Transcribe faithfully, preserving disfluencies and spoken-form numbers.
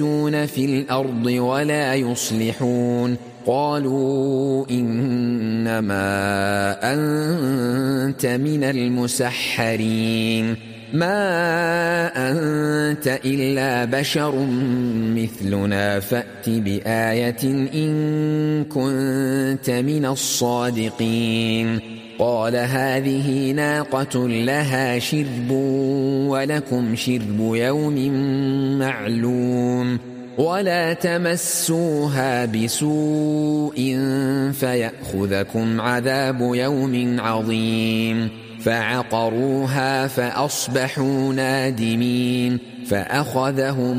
في الأرض ولا يصلحون قالوا إنما أنت من المسحرين ما أنت إلا بشر مثلنا فأت بآية إن كنت من الصادقين قال هذه ناقة لها شرب ولكم شرب يوم معلوم ولا تمسوها بسوء فيأخذكم عذاب يوم عظيم فعقروها فأصبحوا نادمين فأخذهم